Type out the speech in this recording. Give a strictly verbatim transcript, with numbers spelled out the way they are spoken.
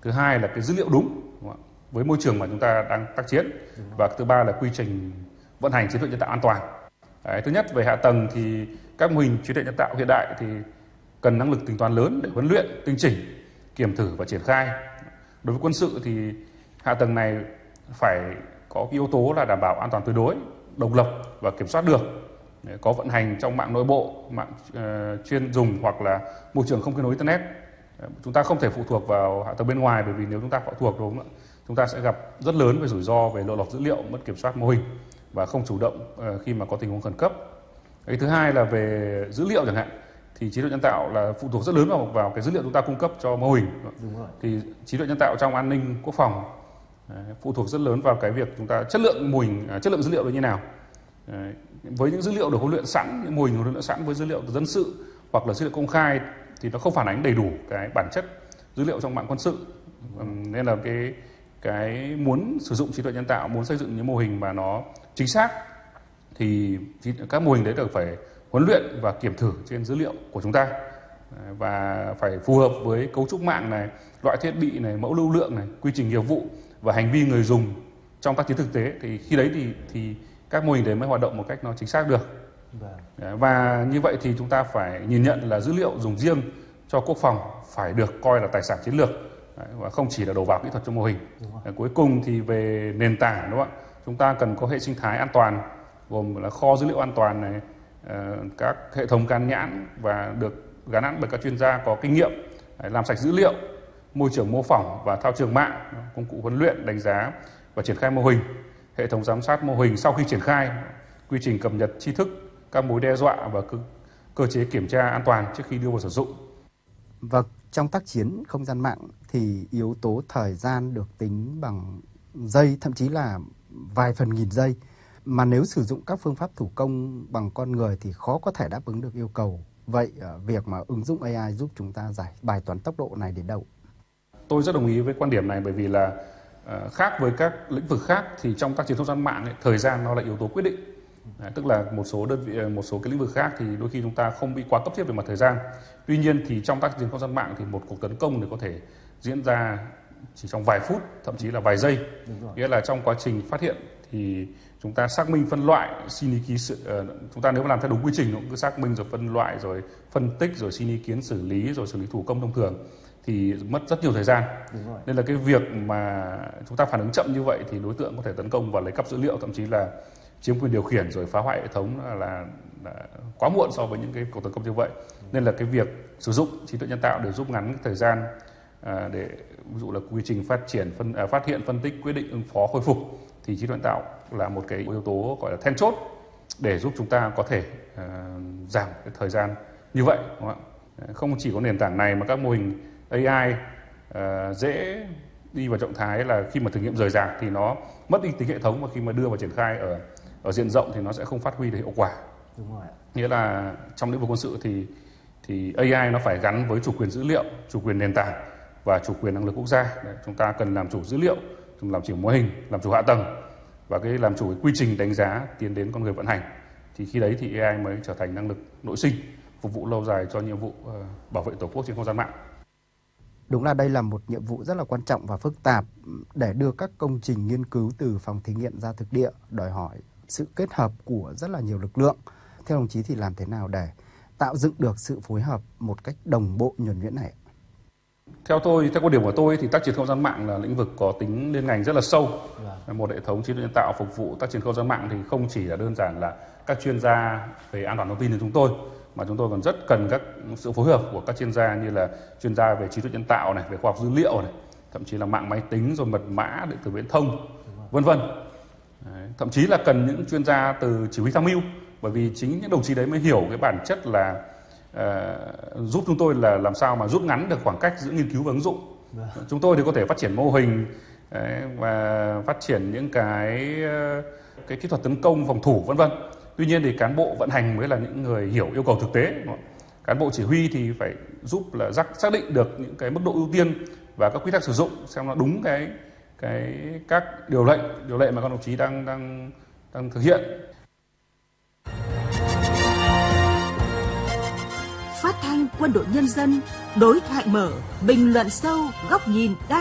Thứ hai là cái dữ liệu đúng, đúng không? Với môi trường mà chúng ta đang tác chiến. Và thứ ba là quy trình vận hành trí tuệ nhân tạo an toàn. Đấy, thứ nhất về hạ tầng thì các mô hình trí tuệ nhân tạo hiện đại thì cần năng lực tính toán lớn để huấn luyện, tinh chỉnh, kiểm thử và triển khai. Đối với quân sự thì hạ tầng này phải có cái yếu tố là đảm bảo an toàn tuyệt đối, độc lập và kiểm soát được, có vận hành trong mạng nội bộ, mạng uh, chuyên dùng hoặc là môi trường không kết nối internet. Chúng ta không thể phụ thuộc vào hạ tầng bên ngoài, bởi vì nếu chúng ta phụ thuộc đúng không? Chúng ta sẽ gặp rất lớn về rủi ro về lộ lọt dữ liệu, mất kiểm soát mô hình và không chủ động uh, khi mà có tình huống khẩn cấp. Cái thứ hai là về dữ liệu chẳng hạn, thì trí tuệ nhân tạo là phụ thuộc rất lớn vào vào cái dữ liệu chúng ta cung cấp cho mô hình. Đúng rồi. Thì trí tuệ nhân tạo trong an ninh quốc phòng đấy, phụ thuộc rất lớn vào cái việc chúng ta chất lượng mô hình, chất lượng dữ liệu như nào. Đấy, với những dữ liệu được huấn luyện sẵn, những mô hình huấn luyện sẵn với dữ liệu từ dân sự hoặc là dữ liệu công khai thì nó không phản ánh đầy đủ cái bản chất dữ liệu trong mạng quân sự. Nên là cái cái muốn sử dụng trí tuệ nhân tạo, muốn xây dựng những mô hình mà nó chính xác thì các mô hình đấy được phải huấn luyện và kiểm thử trên dữ liệu của chúng ta, và phải phù hợp với cấu trúc mạng này, loại thiết bị này, mẫu lưu lượng này, quy trình nghiệp vụ và hành vi người dùng trong tác chiến thực tế. Thì khi đấy thì thì các mô hình đấy mới hoạt động một cách nó chính xác được. Đấy, và như vậy thì chúng ta phải nhìn nhận là dữ liệu dùng riêng cho quốc phòng phải được coi là tài sản chiến lược. Đấy, và không chỉ là đầu vào kỹ thuật cho mô hình. Đấy, cuối cùng thì về nền tảng, đúng không ạ? Chúng ta cần có hệ sinh thái an toàn, gồm là kho dữ liệu an toàn này, các hệ thống can nhãn và được gắn án bởi các chuyên gia có kinh nghiệm, làm sạch dữ liệu, môi trường mô phỏng và thao trường mạng, công cụ huấn luyện, đánh giá và triển khai mô hình, hệ thống giám sát mô hình sau khi triển khai, quy trình cập nhật tri thức, các mối đe dọa và cơ, cơ chế kiểm tra an toàn trước khi đưa vào sử dụng. Vâng, trong tác chiến không gian mạng thì yếu tố thời gian được tính bằng giây, thậm chí là vài phần nghìn giây. Mà nếu sử dụng các phương pháp thủ công bằng con người thì khó có thể đáp ứng được yêu cầu. Vậy việc mà ứng dụng a i giúp chúng ta giải bài toán tốc độ này đến đâu? Tôi rất đồng ý với quan điểm này, bởi vì là uh, khác với các lĩnh vực khác thì trong tác chiến không gian mạng ấy, thời gian nó là yếu tố quyết định. Đấy, tức là một số đơn vị, một số cái lĩnh vực khác thì đôi khi chúng ta không bị quá cấp thiết về mặt thời gian. Tuy nhiên thì trong tác chiến không gian mạng thì một cuộc tấn công thì có thể diễn ra chỉ trong vài phút, thậm chí là vài giây. Nghĩa là trong quá trình phát hiện thì chúng ta xác minh, phân loại, xin ý kiến sự, uh, chúng ta nếu mà làm theo đúng quy trình cũng cứ xác minh rồi phân loại rồi phân tích rồi xin ý kiến xử lý rồi xử lý thủ công thông thường thì mất rất nhiều thời gian. Nên là cái việc mà chúng ta phản ứng chậm như vậy thì đối tượng có thể tấn công và lấy cắp dữ liệu, thậm chí là chiếm quyền điều khiển rồi phá hoại hệ thống là, là, là quá muộn so với những cái cuộc tấn công như vậy. Nên là cái việc sử dụng trí tuệ nhân tạo để giúp ngắn thời gian à, để ví dụ là quy trình phát triển, phân, à, phát hiện, phân tích, quyết định, ứng phó, khôi phục thì trí tuệ nhân tạo là một cái yếu tố gọi là then chốt để giúp chúng ta có thể uh, giảm cái thời gian như vậy, đúng không ạ? Không chỉ có nền tảng này mà các mô hình a i uh, dễ đi vào trạng thái là khi mà thử nghiệm rời rạc thì nó mất đi tính hệ thống, và khi mà đưa vào triển khai ở ở diện rộng thì nó sẽ không phát huy được hiệu quả. Đúng rồi. Nghĩa là trong lĩnh vực quân sự thì thì a i nó phải gắn với chủ quyền dữ liệu, chủ quyền nền tảng và chủ quyền năng lực quốc gia. Đấy, chúng ta cần làm chủ dữ liệu, làm chủ mô hình, làm chủ hạ tầng và cái làm chủ cái quy trình đánh giá tiến đến con người vận hành. Thì khi đấy thì a i mới trở thành năng lực nội sinh phục vụ lâu dài cho nhiệm vụ uh, bảo vệ Tổ quốc trên không gian mạng. Đúng là đây là một nhiệm vụ rất là quan trọng và phức tạp để đưa các công trình nghiên cứu từ phòng thí nghiệm ra thực địa, đòi hỏi sự kết hợp của rất là nhiều lực lượng. Theo đồng chí thì làm thế nào để tạo dựng được sự phối hợp một cách đồng bộ nhuần nhuyễn này? Theo tôi, theo quan điểm của tôi thì tác chiến không gian mạng là lĩnh vực có tính liên ngành rất là sâu. Vâng. Một hệ thống trí tuệ nhân tạo phục vụ tác chiến không gian mạng thì không chỉ là đơn giản là các chuyên gia về an toàn thông tin như chúng tôi, mà chúng tôi còn rất cần các sự phối hợp của các chuyên gia như là chuyên gia về trí tuệ nhân tạo này, về khoa học dữ liệu này, thậm chí là mạng máy tính rồi mật mã, điện tử viễn thông, vân vân. Thậm chí là cần những chuyên gia từ chỉ huy tham mưu, bởi vì chính những đồng chí đấy mới hiểu cái bản chất là uh, giúp chúng tôi là làm sao mà rút ngắn được khoảng cách giữa nghiên cứu và ứng dụng. Vâng. Chúng tôi thì có thể phát triển mô hình đấy, và phát triển những cái cái kỹ thuật tấn công, phòng thủ, vân vân. Tuy nhiên thì cán bộ vận hành mới là những người hiểu yêu cầu thực tế. Cán bộ chỉ huy thì phải giúp là xác định được những cái mức độ ưu tiên và các quy tắc sử dụng xem nó đúng cái cái các điều lệnh điều lệ mà các đồng chí đang đang đang thực hiện. Phát thanh Quân đội Nhân dân, đối thoại mở, bình luận sâu, góc nhìn đa